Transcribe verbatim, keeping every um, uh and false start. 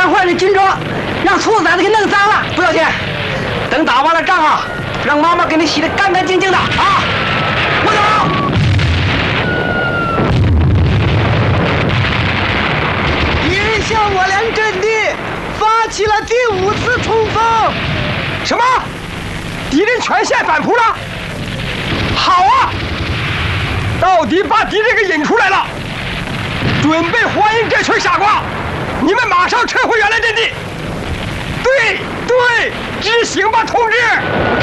干坏的军装，让兔崽子给弄脏了，不要紧。等打完了仗啊，让妈妈给你洗得干干净净的啊！我走。敌人向我连阵地发起了第五次冲锋。什么？敌人全线反扑了？好啊！到底把敌人给引出来了。准备欢迎这群傻瓜！你们马上撤回原来阵地。对对，执行吧，同志。